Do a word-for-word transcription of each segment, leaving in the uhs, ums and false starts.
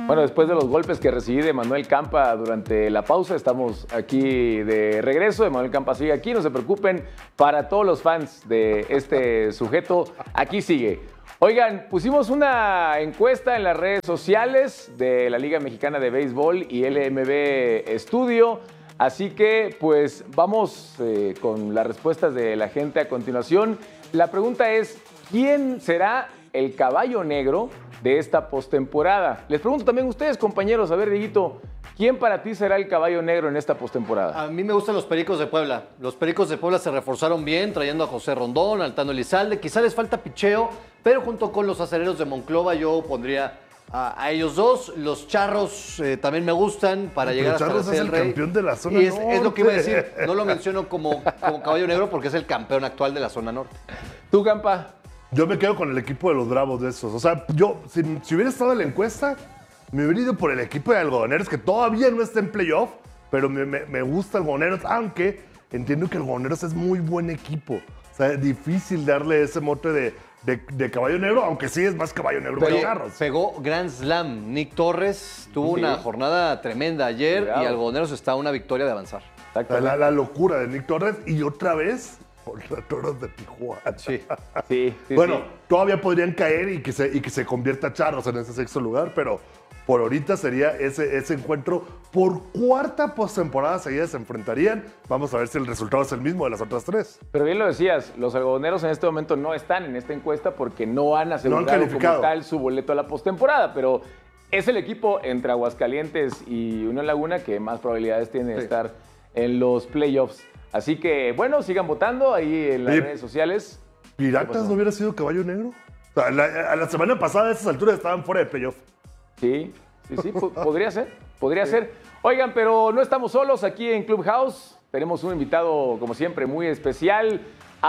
Bueno, después de los golpes que recibí de Manuel Campa durante la pausa, estamos aquí de regreso. Manuel Campa sigue aquí, no se preocupen. Para todos los fans de este sujeto, aquí sigue. Oigan, pusimos una encuesta en las redes sociales de la Liga Mexicana de Béisbol y L M B Studio. Así que, pues, vamos eh, con las respuestas de la gente a continuación. La pregunta es, ¿quién será el caballo negro de esta postemporada? Les pregunto también a ustedes, compañeros, a ver, Dieguito, ¿quién para ti será el caballo negro en esta postemporada? A mí me gustan los Pericos de Puebla. Los Pericos de Puebla se reforzaron bien, trayendo a José Rondón, al Tano Elizalde. Quizá les falta picheo, pero junto con los Acereros de Monclova yo pondría a, a ellos dos. Los Charros eh, también me gustan para Pero llegar hasta Charros ser es el el rey. campeón de la zona y es, norte. es lo que iba a decir. No lo menciono como, como caballo negro porque es el campeón actual de la zona norte. ¿Tú, Campa? Yo me quedo con el equipo de los Bravos de esos. O sea, yo, si, si hubiera estado en la encuesta, me hubiera ido por el equipo de Algodoneros, que todavía no está en playoff, pero me, me, me gusta Algodoneros, aunque entiendo que Algodoneros es muy buen equipo. O sea, es difícil darle ese mote de, de, de caballo negro, aunque sí es más caballo negro Pero que Charros. pegó Grand Slam. Nick Torres tuvo Sí. una jornada tremenda ayer Bravo. y Algodoneros está a una victoria de avanzar. O sea, la, la locura de Nick Torres y otra vez por los Toros de Tijuana. Sí. Sí, sí, Bueno, sí. todavía podrían caer y que, se, y que se convierta Charros en ese sexto lugar, pero por ahorita sería ese, ese encuentro. Por cuarta postemporada seguida se enfrentarían. Vamos a ver si el resultado es el mismo de las otras tres. Pero bien lo decías, los algodoneros en este momento no están en esta encuesta porque no han asegurado calificado. como tal su boleto a la postemporada, pero es el equipo entre Aguascalientes y Unión Laguna que más probabilidades tiene de Sí. estar en los playoffs. Así que, bueno, sigan votando ahí en las Oye, redes sociales. ¿Qué ¿Piratas pasó? no hubiera sido caballo negro? O sea, la, a la semana pasada a esas alturas estaban fuera de playoff. Sí, sí, sí, po- podría ser, podría ser. Oigan, pero no estamos solos aquí en Clubhouse. Tenemos un invitado, como siempre, muy especial.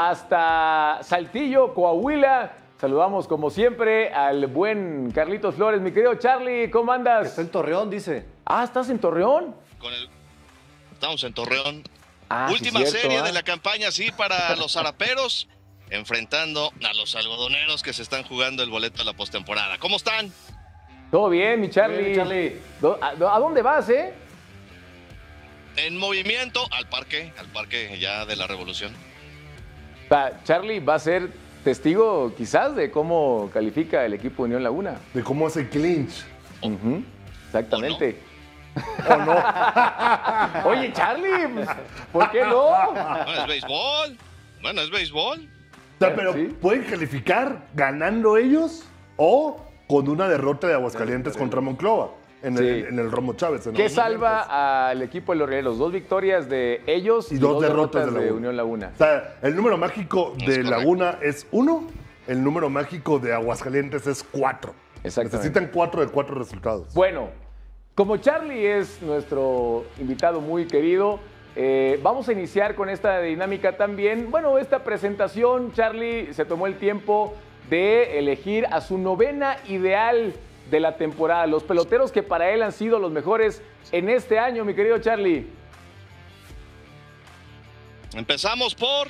Hasta Saltillo, Coahuila. Saludamos, como siempre, al buen Carlitos Flores. Mi querido Charlie, ¿cómo andas? Está en Torreón, dice. Ah, ¿estás en Torreón? Con el... Estamos en Torreón. Ah, sí, Última cierto, serie ¿ah? de la campaña, sí, para los zaraperos, enfrentando a los algodoneros que se están jugando el boleto a la postemporada. ¿Cómo están? Todo bien, mi Charlie. Bien, Charlie. Do- ¿A, a dónde vas, eh? En movimiento al parque, al parque ya de la Revolución. Va, Charlie va a ser testigo, quizás, de cómo califica el equipo Unión Laguna. De cómo hace clinch. Ujú, exactamente. ¿O no? Oye, Charlie, pues, ¿por qué no? Bueno, es béisbol. Bueno, es béisbol. O sea, pero Sí. pueden calificar ganando ellos o con una derrota de Aguascalientes contra Monclova en, Sí. el, en el Romo Chávez. en ¿Qué Aguascalientes. salva al equipo de los Rieleros? Dos victorias de ellos Y dos derrotas de de, Laguna. Unión Laguna. O sea, el número mágico Es de correcto. Laguna es uno, el número mágico de Aguascalientes es cuatro. Exactamente. Necesitan cuatro de cuatro resultados. Bueno, como Charlie es nuestro invitado muy querido, eh, vamos a iniciar con esta dinámica también. Bueno, esta presentación, Charlie se tomó el tiempo de elegir a su novena ideal de la temporada, los peloteros que para él han sido los mejores en este año, mi querido Charlie. Empezamos por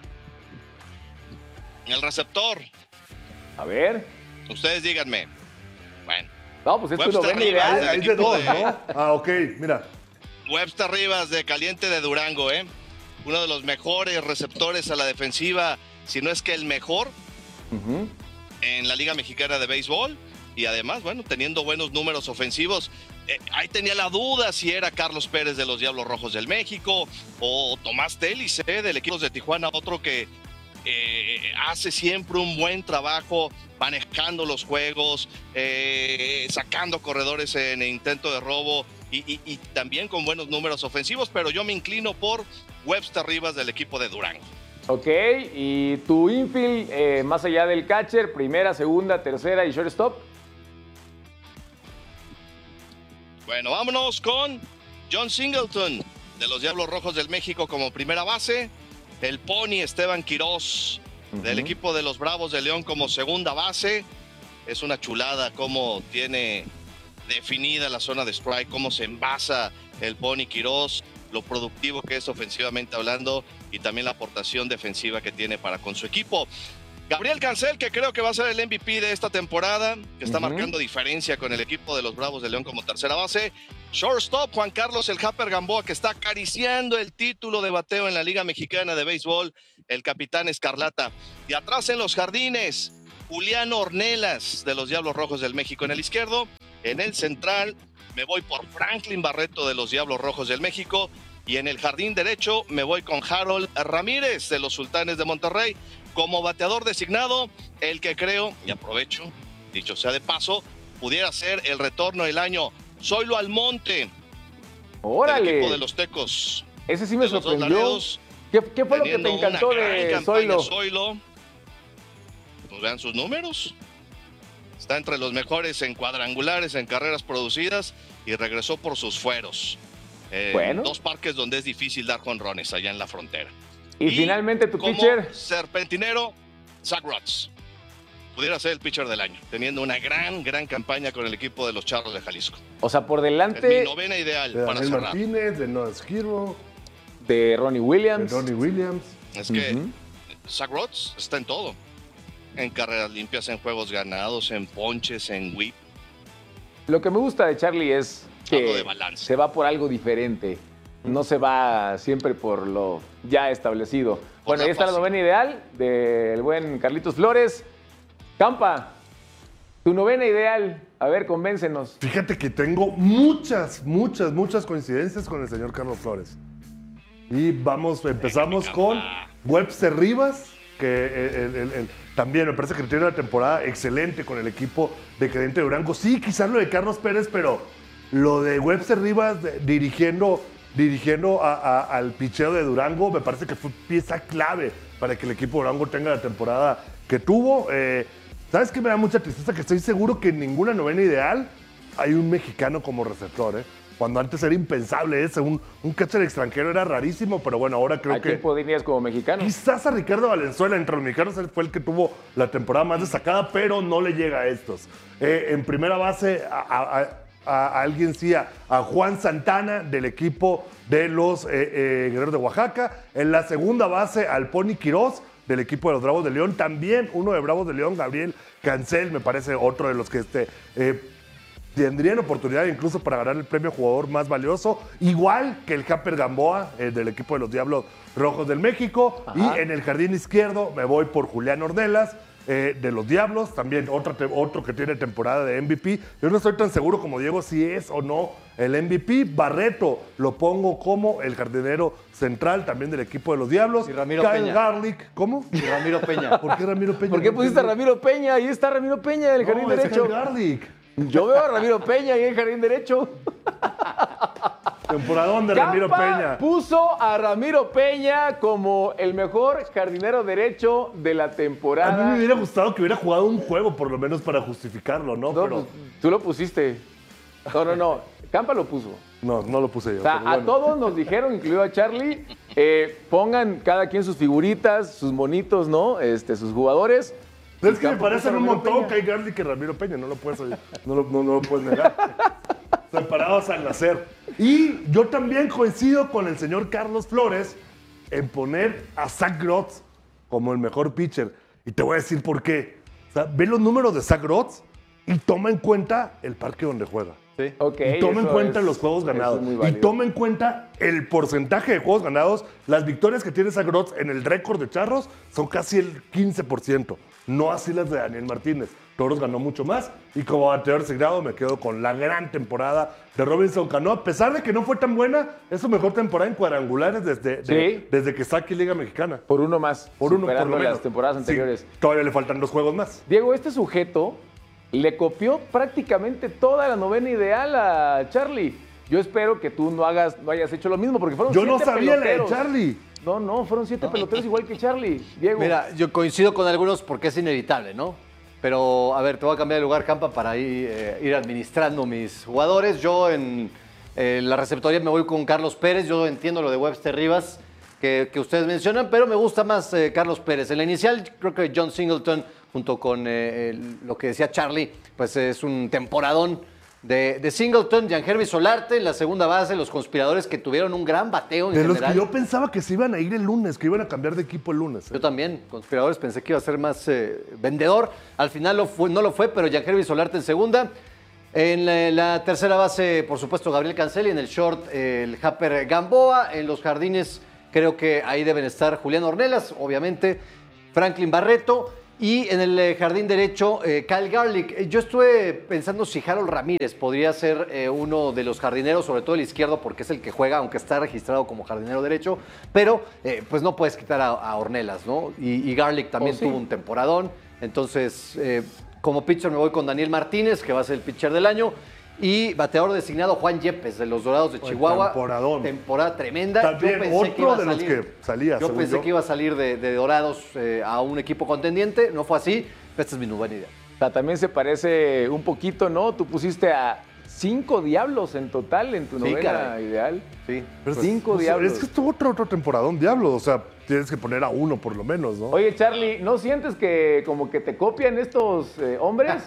el receptor. A ver. Ustedes díganme. Bueno, No, pues es tu Webster novena Rivas. ideal. del Hay de equipo dos, de- ¿no? Ah, ok, mira. Webster Rivas de Caliente de Durango, ¿eh? Uno de los mejores receptores a la defensiva, si no es que el mejor Ujú. en la Liga Mexicana de Béisbol. Y además, bueno, teniendo buenos números ofensivos. Eh, ahí tenía la duda si era Carlos Pérez de los Diablos Rojos del México o Tomás Telis, eh, del equipo de Tijuana, otro que eh, hace siempre un buen trabajo manejando los juegos, eh, sacando corredores en intento de robo y, y- y también con buenos números ofensivos, pero yo me inclino por Webster Rivas del equipo de Durango. Ok, y tu infield, eh, más allá del catcher, primera, segunda, tercera y shortstop. Bueno, vámonos con John Singleton de los Diablos Rojos del México como primera base. El Pony Esteban Quirós del equipo de los Bravos de León como segunda base. Es una chulada cómo tiene definida la zona de strike, cómo se envasa el Pony Quirós, lo productivo que es ofensivamente hablando y también la aportación defensiva que tiene para con su equipo. Gabriel Cancel, que creo que va a ser el M V P de esta temporada, que está Uh-huh. marcando diferencia con el equipo de los Bravos de León como tercera base. Shortstop, Juan Carlos el Japper Gamboa, que está acariciando el título de bateo en la Liga Mexicana de Béisbol, el capitán Escarlata. Y atrás en los jardines, Julián Ornelas de los Diablos Rojos del México en el izquierdo. En el central me voy por Franklin Barreto de los Diablos Rojos del México. Y en el jardín derecho me voy con Harold Ramírez de los Sultanes de Monterrey. Como bateador designado, el que creo, y aprovecho, dicho sea de paso, pudiera ser el retorno del año, Zoilo Almonte, del ¡Órale! equipo de los Tecos. Ese sí me de los Dos sorprendió. Laredos, ¿Qué, qué fue lo que te teniendo encantó una gran de campaña Zoilo? Zoilo. Pues vean sus números. Está entre los mejores en cuadrangulares, en carreras producidas, y regresó por sus fueros. Eh, Bueno. Dos parques donde es difícil dar jonrones, allá en la frontera. Y, finalmente tu como pitcher. serpentinero, Zach Rotz. Pudiera ser el pitcher del año, teniendo una gran, gran campaña con el equipo de los Charros de Jalisco. O sea, por Es mi delante novena ideal De para Daniel cerrar. Martínez, de Noah Esquiro, de Ronnie de Williams. Ronnie Williams. Es que Ujú. Zach Rotz está en todo. En carreras limpias, en juegos ganados, en ponches, en whip. Lo que me gusta de Charlie es Algo de que balance. se va por algo diferente. No se va siempre por lo ya establecido. Por Bueno, la ahí está la fácil. novena ideal del buen Carlitos Flores. Campa, tu novena ideal. A ver, convéncenos. Fíjate que tengo muchas, muchas, muchas coincidencias con el señor Carlos Flores. Y vamos, empezamos Venga, con Campa. Webster Rivas, que el- el- el- también me parece que tiene una temporada excelente con el equipo de Cadente Durango. Sí, quizás lo de Carlos Pérez, pero lo de Webster Rivas de- dirigiendo, dirigiendo a- a- al picheo de Durango me parece que fue pieza clave para que el equipo de Durango tenga la temporada que tuvo. Eh, ¿Sabes qué me da mucha tristeza? Que estoy seguro que en ninguna novena ideal hay un mexicano como receptor, ¿eh? Cuando antes era impensable ese, un, un catcher extranjero era rarísimo, pero bueno, ahora creo ¿A que... quién podrías como mexicano? Quizás a Ricardo Valenzuela entre los mexicanos él fue el que tuvo la temporada más destacada, pero no le llega a estos. Eh, en primera base, a, a- a- a alguien sí, a, a Juan Santana del equipo de los eh, eh, Guerreros de Oaxaca. En la segunda base, al Pony Quirós del equipo de los Bravos de León. También uno de Bravos de León, Gabriel Cancel, me parece otro de los que este, eh, tendrían oportunidad incluso para ganar el premio jugador más valioso, igual que el Japper Gamboa eh, del equipo de los Diablos Rojos del México. Ajá. Y en el jardín izquierdo me voy por Julián Ornelas eh, de los Diablos, también otra te- otro que tiene temporada de M V P. Yo no estoy tan seguro como Diego si es o no el M V P. Barreto lo pongo como el jardinero central también del equipo de los Diablos. Y Ramiro Kyle Peña. Garlic, ¿cómo? Y Ramiro Peña. ¿Por qué Ramiro Peña? ¿Por qué No pusiste a entendí. Ramiro Peña? Ahí está Ramiro Peña del jardín No, es derecho. Kyle Garlic. Yo veo a Ramiro Peña ahí en el jardín derecho. Temporadón de Ramiro Campa Peña. puso a Ramiro Peña como el mejor jardinero derecho de la A temporada. mí me hubiera gustado que hubiera jugado un juego, por lo menos para justificarlo, ¿no? No, Pero pues, tú lo pusiste. No, no, no. Campa lo puso. no, no lo puse yo. O sea, pero a bueno. todos nos dijeron, incluido a Charlie, eh, pongan cada quien sus figuritas, sus monitos, ¿no? Este, sus jugadores. Pero es que me Campa puso parecen a un Ramiro montón Peña. Kyle Garlic que Ramiro Peña, no lo puedes, no lo, no, no lo puedes negar. Separados al nacer. Y yo también coincido con el señor Carlos Flores en poner a Zach Grotz como el mejor pitcher. Y te voy a decir por qué. O sea, ve los números de Zach Grotz y toma en cuenta el parque donde juega. Sí. Ok, Y toma en eso cuenta es- los juegos eso ganados. es muy Y válido. toma en cuenta el porcentaje de juegos ganados. Las victorias que tiene Zagrotz en el récord de Charros son casi el quince por ciento. No así las de Daniel Martínez. Toros ganó mucho más. Y como bateador designado me quedo con la gran temporada de Robinson Cano. A pesar de que no fue tan buena, es su mejor temporada en cuadrangulares desde, de- Sí. desde que está aquí Liga Mexicana. Por uno más. Por uno, por superando lo menos. las temporadas Sí, anteriores. todavía le faltan dos juegos más. Diego, este sujeto le copió prácticamente toda la novena ideal a Charlie. Yo espero que tú no hagas, no hayas hecho lo mismo, porque fueron Yo no siete sabía la de peloteros. Charlie. No, no, fueron siete peloteros igual que Charlie. Diego. Mira, yo coincido con algunos porque es inevitable, ¿no? Pero, a ver, te voy a cambiar de lugar, Campa, para ir, eh, ir administrando mis jugadores. Yo en eh, la receptoría me voy con Carlos Pérez. Yo entiendo lo de Webster Rivas que, que ustedes mencionan, pero me gusta más eh, Carlos Pérez. En la inicial, creo que John Singleton, junto con eh, el- lo que decía Charlie, pues es un temporadón de, de Singleton, Giangervis Solarte en la segunda base, los conspiradores que tuvieron un gran bateo en De los general. que yo pensaba que se iban a ir el lunes, que iban a cambiar de equipo el lunes. ¿eh? Yo también, conspiradores, pensé que iba a ser más eh, vendedor. Al final lo fue, no lo fue, pero Giangervis Solarte en segunda. En la, la tercera base, por supuesto, Gabriel Cancel. Y en el short, eh, el Happer Gamboa. En los jardines, creo que ahí deben estar Julián Ornelas, obviamente, Franklin Barreto. Y en el eh, jardín derecho, eh, Kyle Garlick. Eh, Yo estuve pensando si Harold Ramírez podría ser eh, uno de los jardineros, sobre todo el izquierdo, porque es el que juega, aunque está registrado como jardinero derecho. Pero, eh, pues no puedes quitar a, a Ornelas, ¿no? Y, y Garlick también Oh, sí. tuvo un temporadón. Entonces, eh, como pitcher me voy con Daniel Martínez, que va a ser el pitcher del año. Y bateador designado Juan Yepes, de los Dorados de Oh, Chihuahua. temporadón. Temporada tremenda. También Yo pensé otro que iba a de los salir- que salía, Yo según pensé yo. que iba a salir de, de Dorados eh, a un equipo contendiente. No fue así. Esta es mi buena idea. O sea, también se parece un poquito, ¿no? Tú pusiste a cinco diablos en total en tu Sí, novena caray. ideal. Sí. Pero es- Cinco pues, diablos. Es que estuvo otro, otro temporadón, diablo. O sea, tienes que poner a uno por lo menos, ¿no? Oye, Charlie, ¿no sientes que como que te copian estos eh, hombres?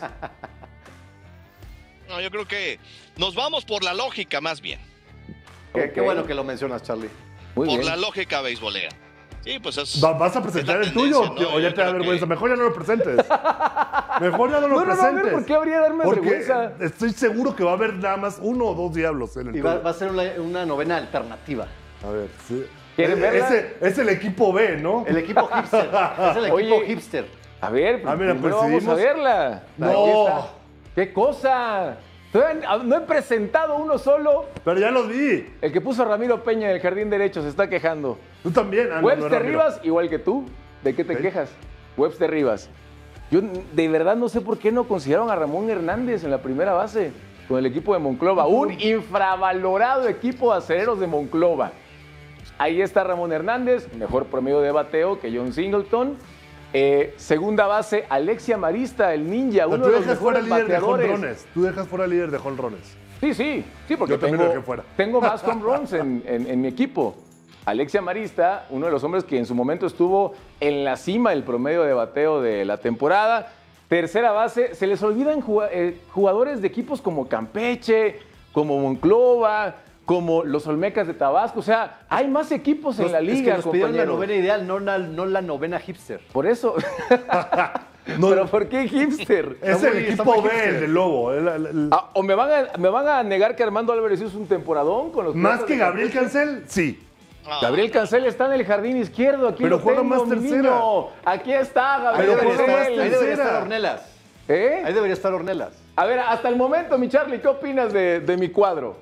No, yo creo que nos vamos por la lógica más bien. Qué, Ok. qué bueno que lo mencionas, Charlie. Muy por bien. la lógica beisbolera. Sí, pues es. Va- ¿Vas a presentar es el la tuyo tendencia, o ¿no? ya Yo te da creo vergüenza? que- Mejor ya no lo presentes. Mejor ya no lo No, no, no, a presentes. ver, ¿por qué habría de darme Porque vergüenza? estoy seguro que va a haber nada más uno o dos diablos en el Y va, tuyo. va a ser una, una novena alternativa. A ver, sí. ¿Quieren Eh, verla? Ese es el equipo B, ¿no? El equipo hipster. Es el equipo Oye. hipster. A ver, Ah, mira, primero vamos a coincidimos. verla. No. Aquí está. ¿Qué cosa? Todavía no he presentado uno solo. Pero ya los vi. El que puso Ramiro Peña en el jardín derecho se está quejando. Tú también. Ah, no, no, Webster Ramiro. Rivas, igual que tú. ¿De qué te Ok. quejas? Webster Rivas. Yo de verdad no sé por qué no consideraron a Ramón Hernández en la primera base con el equipo de Monclova. Un infravalorado equipo de acereros de Monclova. Ahí está Ramón Hernández, mejor promedio de bateo que John Singleton. Eh, segunda base, Alexia Marista, el ninja, O sea, uno tú de los dejas fuera mejores líder de bateadores. jonrones. Tú dejas fuera líder de jonrones. Sí, sí, sí, porque Yo también tengo, lo dejé fuera. tengo más home runs en, en- en mi equipo. Alexia Marista, uno de los hombres que en su momento estuvo en la cima del promedio de bateo de la temporada. Tercera base, se les olvidan juga- eh, jugadores de equipos como Campeche, como Monclova, como los Olmecas de Tabasco. O sea, hay más equipos en Nos- la es que liga, nos pidieron la compañeros. novena ideal, no la, no la novena hipster. Por eso. No, ¿Pero por qué hipster? es Está el muy- está equipo muy B, hipster. el de Lobo. el- el- el- Ah, ¿O me van, a, me van a negar que Armando Álvarez hizo un temporadón con los Más Piratas que de Gabriel Campeche? Cancel, sí. Ah, Gabriel Cancel está en el jardín izquierdo, aquí Pero lo juega tengo, más mi tercera. niño. Aquí está Ahí Gabriel Pero debería, juega más estar, ahí Cancel. debería tercera. estar Ornelas. ¿Eh? Ahí debería estar Ornelas. A ver, hasta el momento, mi Charlie, ¿qué opinas de, de mi cuadro?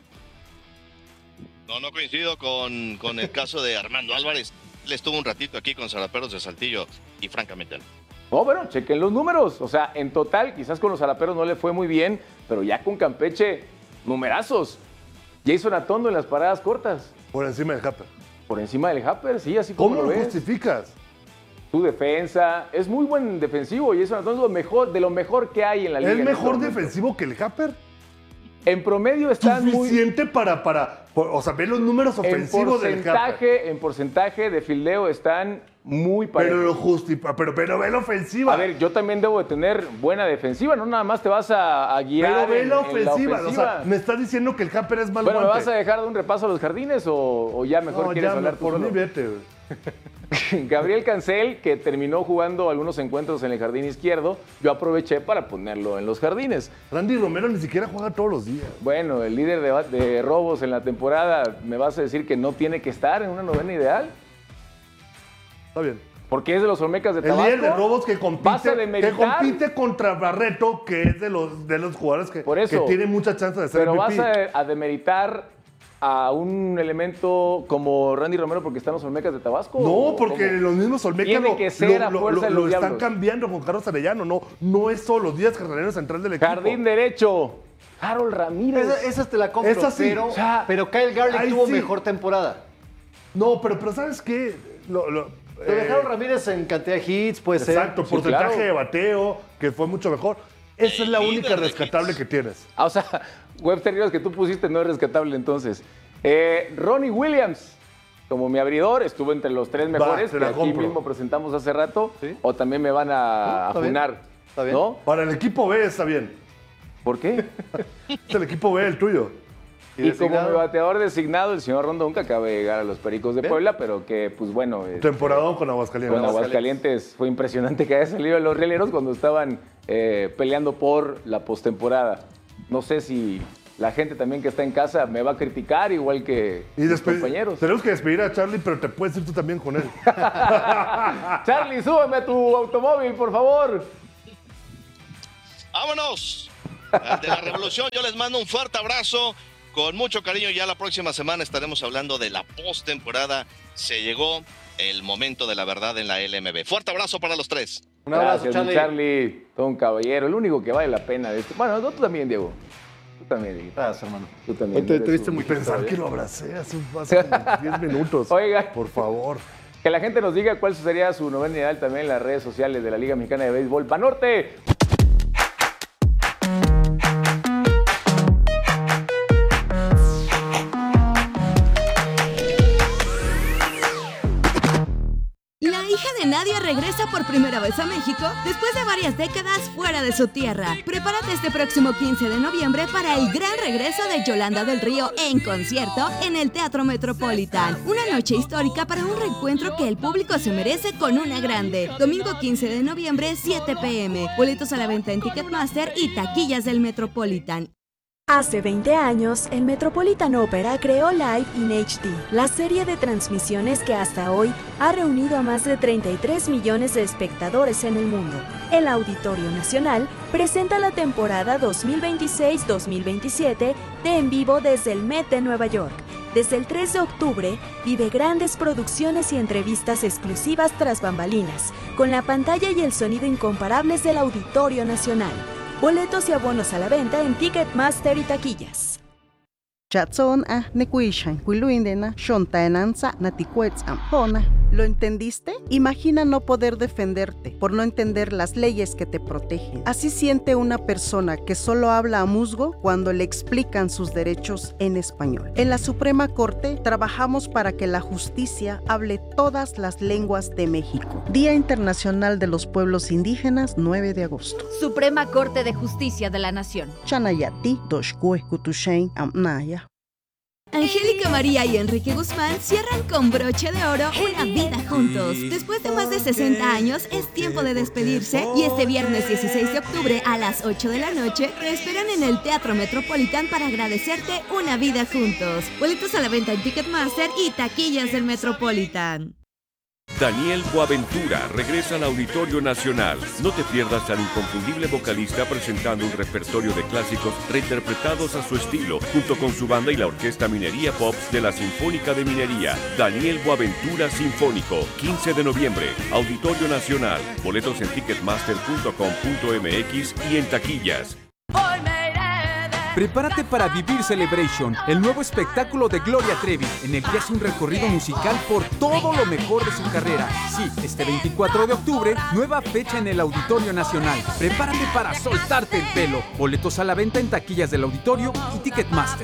No, no coincido con, con el caso de Armando Álvarez. Él estuvo un ratito aquí con Zaraperos de Saltillo y francamente no. No, bueno, chequen los números. O sea, en total, quizás con los Zaraperos no le fue muy bien, pero ya con Campeche, numerazos. Jason Atondo en las paradas cortas. Por encima del Happer. Por encima del Happer, sí, así como ¿Cómo lo lo ves. justificas? Su defensa. Es muy buen defensivo. Jason Atondo es lo mejor, de lo mejor que hay en la liga. ¿Es en este mejor momento. defensivo que el Happer? En promedio están muy... Suficiente para, para, por- o sea, ver los números En ofensivos del Happer. porcentaje, en porcentaje de fildeo están muy parejos. Pero lo justifica, pero, pero ve la ofensiva. A ver, yo también debo de tener buena defensiva, no nada más te vas a, a guiar pero ve en- la en ofensiva. O sea, me estás diciendo que el Happer es mal Bueno, ¿me guante. vas a dejar de un repaso a los jardines o, o ya mejor No, quieres ya, hablar tú por solo? mí vete, güey. Gabriel Cancel, que terminó jugando algunos encuentros en el jardín izquierdo, yo aproveché para ponerlo en los jardines. Randy Romero ni siquiera juega todos los días. Bueno, el líder de, ba- de robos en la temporada, ¿me vas a decir que no tiene que estar en una novena ideal? Está bien. Porque es de los Olmecas de El Tabasco. líder de robos que ¿Vas compite, a que demeritar? compite contra Barreto, que es de los, de los jugadores que, Por eso. que tiene mucha chance de ser Pero M vas V P. a, a demeritar a un elemento como Randy Romero porque están los Olmecas de Tabasco. No, ¿o porque cómo? los mismos Olmecas Tiene lo, que ser a lo- fuerza lo- de lo los están Diablos. cambiando con Carlos Arellano. No, no es todos los días jardinero central del equipo. Jardín derecho. Harold Ramírez. Esa, esa te la compro, Esa sí. pero, O sea, pero Kyle Garlick ahí tuvo sí. mejor temporada. No, pero, pero ¿sabes qué? Lo, lo- Pero eh, dejaron Ramírez en cantidad de hits, puede exacto, ser. Sí, porcentaje claro. de bateo, que fue mucho mejor. Esa es la El única líder de rescatable hits. que tienes. Ah, o sea, Webster Rivas que tú pusiste no es rescatable entonces. Eh, Ronnie Williams, como mi abridor, estuvo entre los tres mejores te que la aquí compro. mismo presentamos hace rato. Sí. O también me van No, a está bien. afunar. Está bien. ¿No? Para el equipo B está bien. ¿Por qué? Es el equipo B, el tuyo. ¿Y Y, como designado? bateador designado, el señor Rondón, que acaba de llegar a los Pericos de Bien. Puebla, pero que, pues bueno, este, Temporadón con Aguascalientes. con Aguascalientes fue impresionante que haya salido de los rieleros cuando estaban eh, peleando por la postemporada. No sé si la gente también que está en casa me va a criticar, igual que Y mis despedir, compañeros. tenemos que despedir a Charlie, pero te puedes ir tú también con él. Charlie, súbeme a tu automóvil, por favor. ¡Vámonos! Al de la revolución, yo les mando un fuerte abrazo. Con mucho cariño, ya la próxima semana estaremos hablando de la postemporada. Se llegó el momento de la verdad en la L M B. Fuerte abrazo para los tres. Un abrazo, Gracias, mi Charlie. Charlie. Todo un caballero, el único que vale la pena de esto. Bueno, tú también, Diego. Tú también, Diego. Gracias, hermano. Tú también. Hoy te- eres te viste un- muy Y pensar que lo abracé hace, hace como diez minutos. Oiga. Por favor. Que la gente nos diga cuál sería su novena ideal también en las redes sociales de la Liga Mexicana de Béisbol. ¡Panorte! La hija de Nadia regresa por primera vez a México después de varias décadas fuera de su tierra. Prepárate este próximo quince de noviembre para el gran regreso de Yolanda del Río en concierto en el Teatro Metropolitan. Una noche histórica para un reencuentro que el público se merece con una grande. Domingo quince de noviembre, siete p m Boletos a la venta en Ticketmaster y taquillas del Metropolitan. Hace veinte años, el Metropolitan Opera creó Live in H D, la serie de transmisiones que hasta hoy ha reunido a más de treinta y tres millones de espectadores en el mundo. El Auditorio Nacional presenta la temporada dos mil veintiséis dos mil veintisiete de En Vivo desde el Met de Nueva York. Desde el tres de octubre, vive grandes producciones y entrevistas exclusivas tras bambalinas, con la pantalla y el sonido incomparables del Auditorio Nacional. Boletos y abonos a la venta en Ticketmaster y taquillas. Chatson a nekuishan kuiluindena shontaenanza naticuetz ampona. ¿Lo entendiste? Imagina no poder defenderte por no entender las leyes que te protegen. Así siente una persona que solo habla a musgo cuando le explican sus derechos en español. En la Suprema Corte trabajamos para que la justicia hable todas las lenguas de México. Día Internacional de los Pueblos Indígenas, nueve de agosto. Suprema Corte de Justicia de la Nación. Chanayati, Doshkue, Kutushain, Amnaya. Angélica María y Enrique Guzmán cierran con broche de oro una vida juntos. Después de más de sesenta años, es tiempo de despedirse y este viernes dieciséis de octubre a las ocho de la noche te esperan en el Teatro Metropolitan para agradecerte una vida juntos. Boletos a la venta en Ticketmaster y taquillas del Metropolitan. Daniel Boaventura regresa al Auditorio Nacional. No te pierdas al inconfundible vocalista presentando un repertorio de clásicos reinterpretados a su estilo, junto con su banda y la Orquesta Minería Pops de la Sinfónica de Minería. Daniel Boaventura Sinfónico, quince de noviembre, Auditorio Nacional. Boletos en ticketmaster punto com punto m x y en taquillas. Prepárate para vivir Celebration, el nuevo espectáculo de Gloria Trevi, en el que hace un recorrido musical por todo lo mejor de su carrera. Sí, este veinticuatro de octubre, nueva fecha en el Auditorio Nacional. Prepárate para soltarte el pelo. Boletos a la venta en taquillas del Auditorio y Ticketmaster.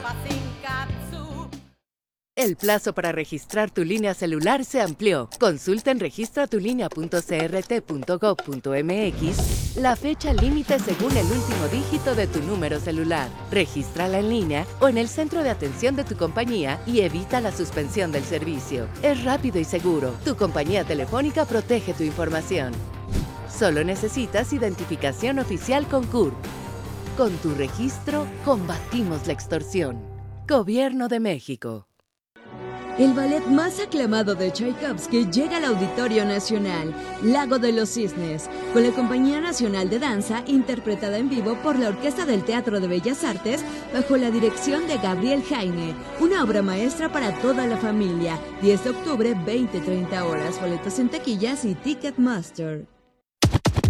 El plazo para registrar tu línea celular se amplió. Consulta en registra tu línea punto c r t punto gov punto m x la fecha límite según el último dígito de tu número celular. Regístrala en línea o en el centro de atención de tu compañía y evita la suspensión del servicio. Es rápido y seguro. Tu compañía telefónica protege tu información. Solo necesitas identificación oficial con C U R P. Con tu registro, combatimos la extorsión. Gobierno de México. El ballet más aclamado de Tchaikovsky llega al Auditorio Nacional, Lago de los Cisnes, con la Compañía Nacional de Danza, interpretada en vivo por la Orquesta del Teatro de Bellas Artes, bajo la dirección de Gabriel Jaime. Una obra maestra para toda la familia. diez de octubre, veinte treinta horas. Boletos en taquillas y Ticketmaster.